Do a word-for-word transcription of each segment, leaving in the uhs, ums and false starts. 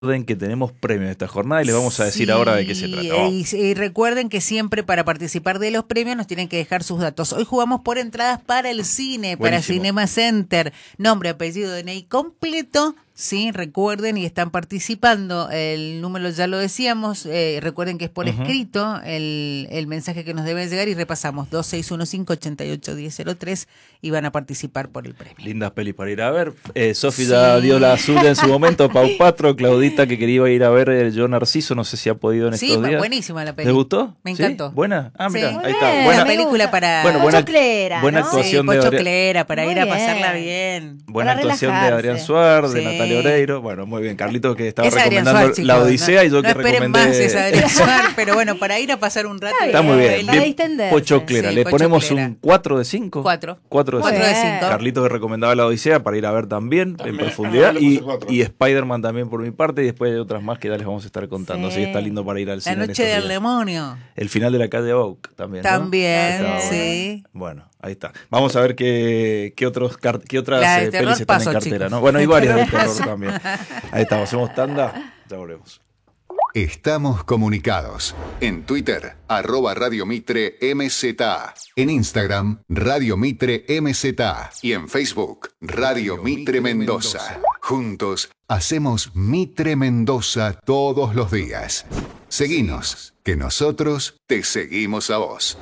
que tenemos premios esta jornada y les vamos a decir sí, ahora de qué se trata. Y, y recuerden que siempre para participar de los premios nos tienen que dejar sus datos. Hoy jugamos por entradas para el cine, Buenísimo. Para Cinema Center. Nombre, apellido, D N I completo. Sí, recuerden y están participando. El número ya lo decíamos. Eh, recuerden que es por uh-huh. escrito el, el mensaje que nos debe llegar y repasamos dos seis uno cinco, ocho ocho uno cero cero tres y van a participar por el premio. Lindas pelis para ir a ver. Eh, Sofi sí. ya dio la azul en su momento. Pau Patro, Claudita que quería ir a ver el Yo Narciso, no sé si ha podido en sí, estos días. Sí, buenísima la peli. ¿Te gustó? Me encantó. ¿Sí? ¿Buena? Ah, mira, sí. ahí está. Buena película para bueno, buena, Pochoclera, buena ¿no? actuación sí, de Pochoclera, para Muy ir a bien. pasarla bien. Buena para actuación relajarse. de Adrián Suárez, de Sí. Natalia Oreiro. Bueno, muy bien. Carlito que estaba Es recomendando Suárez, La chicos, Odisea no, y yo no que esperen recomendé. más esa Adrián Suárez, pero bueno, para ir a pasar un rato. Está muy bien. Para bien distenderse. Pochoclera. Sí, Le ponemos Pochoclera. un cuatro de cinco. cuatro. cuatro de cuatro de cinco. cinco. Carlito que recomendaba La Odisea para ir a ver también, también. en profundidad. Y, y Spider-Man también por mi parte. Y después hay otras más que ya les vamos a estar contando. Sí. Así que está lindo para ir al La cine. noche del demonio. El final de La Calle Oak también. ¿no? También, Está sí. Bueno, ahí está. Vamos a ver qué, qué, otros, qué otras La de eh, terror pelis están paso, en cartera. chicos. ¿no? Bueno, hay varias de Terror terror paso. también. Ahí estamos. Hacemos tanda. Ya volvemos. Estamos comunicados. En Twitter, arroba Radio Mitre M Z. En Instagram, Radio Mitre M Z. Y en Facebook, Radio Mitre Mendoza. Juntos, hacemos Mitre Mendoza todos los días. Seguinos, que nosotros te seguimos a vos.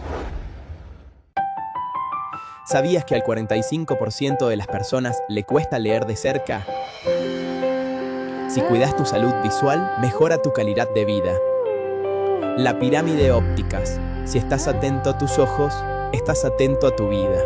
¿Sabías que al cuarenta y cinco por ciento de las personas le cuesta leer de cerca? Si cuidas tu salud visual, mejora tu calidad de vida. La pirámide ópticas. Si estás atento a tus ojos, estás atento a tu vida.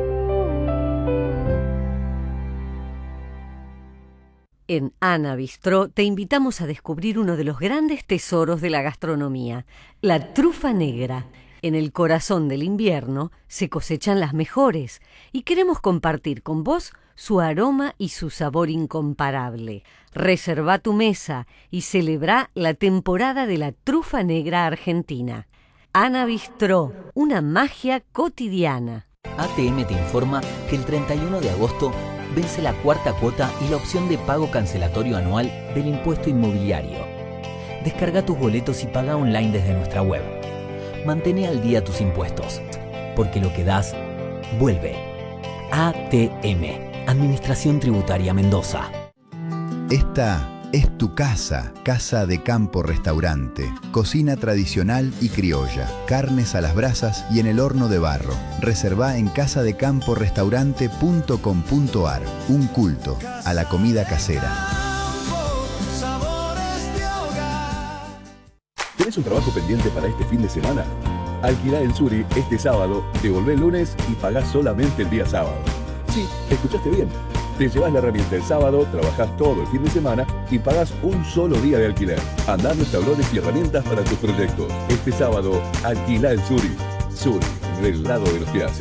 En Ana Bistró te invitamos a descubrir uno de los grandes tesoros de la gastronomía, la trufa negra. En el corazón del invierno se cosechan las mejores y queremos compartir con vos su aroma y su sabor incomparable. Reserva tu mesa y celebra la temporada de la trufa negra argentina. Ana Bistró, una magia cotidiana. A T M te informa que el treinta y uno de agosto vence la cuarta cuota y la opción de pago cancelatorio anual del impuesto inmobiliario. Descarga tus boletos y paga online desde nuestra web. Mantén al día tus impuestos, porque lo que das, vuelve. A T M, Administración Tributaria Mendoza. Esta es tu casa, Casa de Campo Restaurante. Cocina tradicional y criolla, carnes a las brasas y en el horno de barro. Reservá en casa de campo restaurante punto com punto ar. Un culto a la comida casera. ¿Tenés un trabajo pendiente para este fin de semana? Alquilá el Suri este sábado, devolvé el lunes y pagás solamente el día sábado. Sí, escuchaste bien. Te llevas la herramienta el sábado, trabajás todo el fin de semana y pagás un solo día de alquiler. Andá los tablones y herramientas para tus proyectos. Este sábado, alquilá el Suri. Suri, del lado de los que hacen.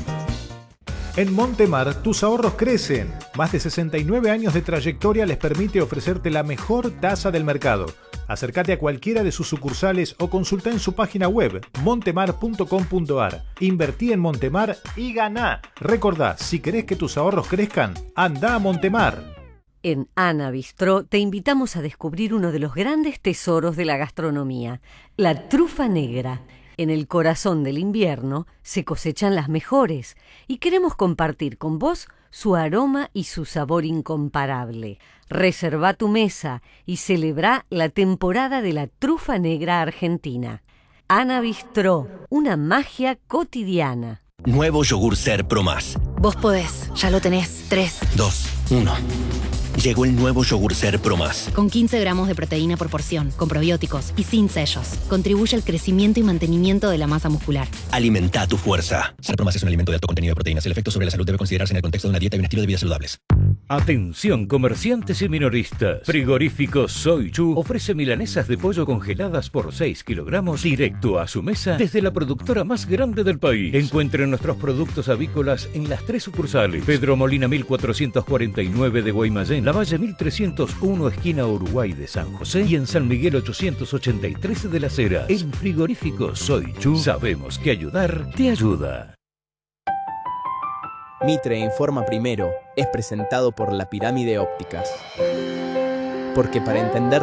En Montemar, tus ahorros crecen. Más de sesenta y nueve años de trayectoria les permite ofrecerte la mejor tasa del mercado. Acércate a cualquiera de sus sucursales o consulta en su página web montemar punto com punto ar. Invertí en Montemar y ganá. Recordá, si querés que tus ahorros crezcan, anda a Montemar. En Ana Bistró te invitamos a descubrir uno de los grandes tesoros de la gastronomía, la trufa negra. En el corazón del invierno se cosechan las mejores y queremos compartir con vos su aroma y su sabor incomparable. Reserva tu mesa y celebra la temporada de la trufa negra argentina. Ana Bistró, una magia cotidiana. Nuevo yogur Ser Pro Más. Vos podés, ya lo tenés. tres, dos, uno. Llegó el nuevo yogur Ser Pro Más. Con quince gramos de proteína por porción, con probióticos y sin sellos. Contribuye al crecimiento y mantenimiento de la masa muscular. Alimenta tu fuerza. Ser Pro Más es un alimento de alto contenido de proteínas. El efecto sobre la salud debe considerarse en el contexto de una dieta y un estilo de vida saludables. Atención comerciantes y minoristas. Frigorífico Soy Chu ofrece milanesas de pollo congeladas por seis kilogramos directo a su mesa desde la productora más grande del país. Encuentren nuestros productos avícolas en las tres sucursales. Pedro Molina mil cuatrocientos cuarenta y nueve de Guaymallén, La Valle mil trescientos uno esquina Uruguay de San José y en San Miguel ochocientos ochenta y tres de Las Heras. En Frigorífico Soy Chu sabemos que ayudar te ayuda. Mitre Informa Primero es presentado por la Pirámide Ópticas. porque para entender